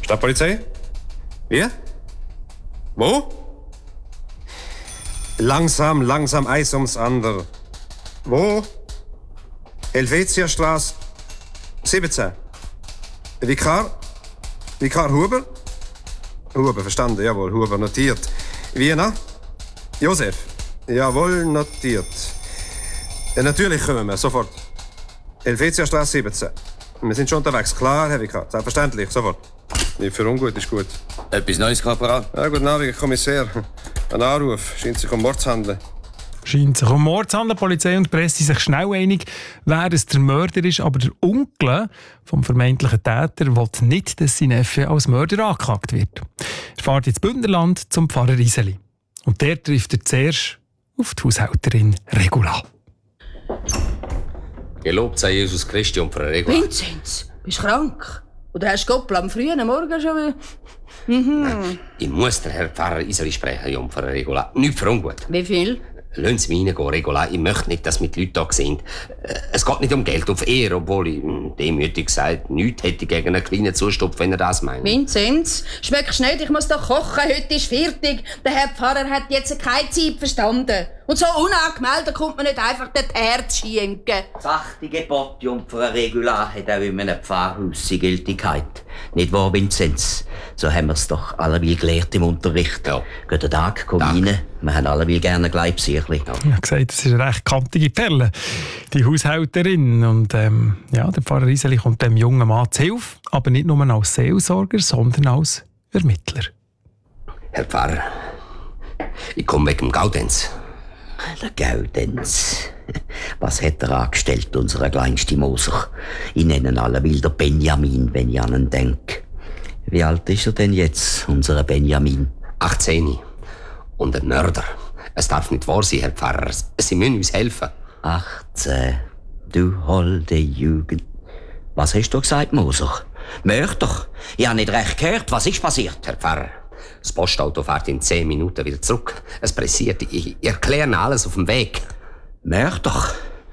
Stadtpolizei? Wie? Wo? Langsam, eins ums andere. Wo? Helvetiastraße 17. Vikar Huber? Huber, verstanden, jawohl, Huber, notiert. Wiener? Josef? Jawohl, notiert. Ja, natürlich kommen wir, sofort. Helvetiastraße 17. Wir sind schon unterwegs, klar, Herr Vikar, selbstverständlich, sofort. Nicht für ungut, ist gut. Etwas Neues, Korporal? Ja, guten Abend, Herr Kommissar. Ein Anruf, scheint sich um Mord zu handeln. Scheint sich um Mord zu handeln. Polizei und Presse sind sich schnell einig, wer es der Mörder ist. Aber der Onkel vom vermeintlichen Täter will nicht, dass sein Neffe als Mörder angeklagt wird. Er fährt ins Bündnerland zum Pfarrer Iseli. Und der trifft er zuerst auf die Haushälterin Regula. Gelobt sei Jesus Christi und Frau Regula. Vinzenz, bist du krank? Oder hast du Goppel am frühen Morgen schon wieder? Ich muss den Herrn Pfarrer Iseli sprechen, Jungfrau Regula. Nicht für ungut. Wie viel? Lassen Sie mich reingehen, Regula. Ich möchte nicht, dass mit Leuten da sind. Es geht nicht um Geld, auf Ehre, obwohl ich demütig gesagt nichts hätte gegen einen kleinen Zustupf, wenn er das meint. Vinzenz, schmeckst nicht, ich muss doch kochen, heute ist fertig. Der Herr Pfarrer hat jetzt keine Zeit verstanden. Und so unangemeldet kommt man nicht einfach das Herz schenken. Das 8. Gebot, Jungfrau Regula, hat auch in einem Pfarrhaus seine Gültigkeit. Nicht wahr, Vinzenz? So haben wir es doch alle gelehrt im Unterricht. Ja. Guten Tag, komm rein. Wir haben alle gerne Gleibsicherli. Ich habe gesagt, das ist eine recht kantige Perle, die Haushälterin. Und der Pfarrer Iseli kommt dem jungen Mann zu Hilfe, aber nicht nur als Seelsorger, sondern als Ermittler. Herr Pfarrer, ich komme wegen dem Gaudenz. Der Gaudenz. Was hat er angestellt, unser kleinster Moser? Ich nenne ihn alle wilder Benjamin, wenn ich an ihn denke. Wie alt ist er denn jetzt, unser Benjamin? 18. Und ein Mörder. Es darf nicht wahr sein, Herr Pfarrer. Sie müssen uns helfen. 18. Du holde Jugend. Was hast du gesagt, Moser? Mörder? Ich habe nicht recht gehört. Was ist passiert? Herr Pfarrer, das Postauto fährt in 10 Minuten wieder zurück. Es pressiert. Ich erkläre Ihnen alles auf dem Weg. Mörder?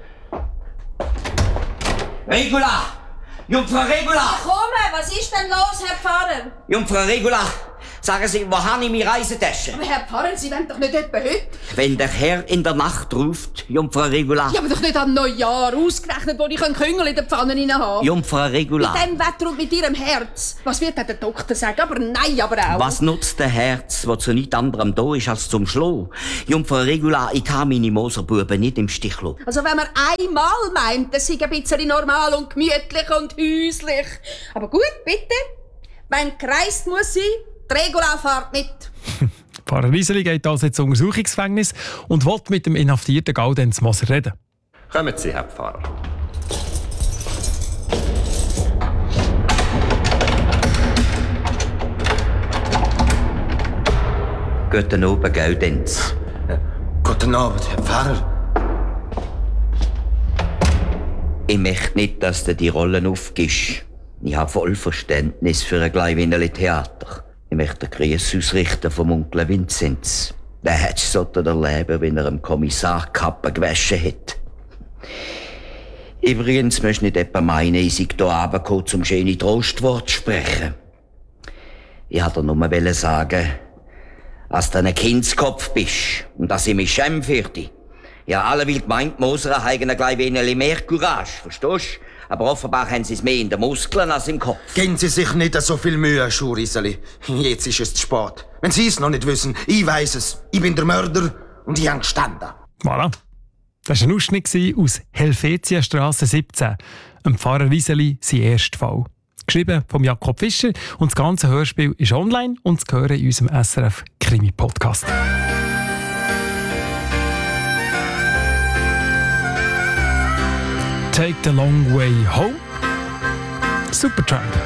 Regula! Jungfrau Regula! Komm, was ist denn los, Herr Pfarrer? Jungfrau Regula, sagen Sie, wo habe ich meine Reisetasche? Aber Herr Pfarrer, Sie wollen doch nicht etwa heute? Wenn der Herr in der Nacht ruft, Jungfrau Regula. Ja, aber doch nicht am Neujahr, ausgerechnet, wo ich einen Küngel in der Pfanne haben. Jungfrau Regula. Mit dem Wetter und mit Ihrem Herz. Was wird denn der Doktor sagen? Aber nein, aber auch. Was nutzt der Herz, wo zu nichts anderem da ist als zum Schlagen? Jungfrau Regula, ich kann meine Moserbuben nicht im Stich lassen. Also wenn man einmal meint, das sei ein bisschen normal und gemütlich und häuslich. Aber gut, bitte. Wenn gekreist muss sein, die Regula fährt mit. Pfarrer Iseli geht also ins Untersuchungsgefängnis und will mit dem inhaftierten Gaudenz Moser reden. Kommen Sie, Herr Pfarrer. Guten Abend, Gaudenz. Guten Abend, Herr Pfarrer. Ich möchte nicht, dass du die Rollen aufgibst. Ich habe voll Verständnis für ein kleines Theater. Ich möchte einen Gruß ausrichten vom Onkel Vinzenz. Der hat es so erleben, wenn er dem Kommissar die Kappe gewaschen hat. Übrigens musst du nicht etwa meinen, ich sei hier runtergekommen, um schöne Trostworte zu sprechen. Ich wollte dir nur sagen, dass du ein Kindskopf bist und dass ich mich schäme für dich. Ja, alle will gemeint, Moser haben ein klein wenig mehr Courage, verstehst du? Aber offenbar haben sie es mehr in den Muskeln als im Kopf. Geben Sie sich nicht so viel Mühe, Schuriseli. Jetzt ist es zu spät. Wenn Sie es noch nicht wissen, ich weiss es. Ich bin der Mörder und ich habe gestanden. Voilà. Das war ein Ausschnitt aus Helvetiastraße 17, dem Pfarrer Iseli, sein erster Fall. Geschrieben von Jakob Fischer und das ganze Hörspiel ist online und zu hören in unserem SRF Krimi-Podcast. Take the Long Way Home. Supertramp.